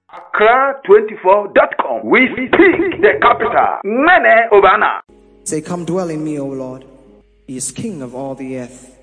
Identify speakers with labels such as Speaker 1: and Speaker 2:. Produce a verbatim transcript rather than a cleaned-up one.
Speaker 1: Accra twenty-four dot com. We speak the capital. Nene Obana.
Speaker 2: Say, come dwell in me, O Lord. He is King of all the earth.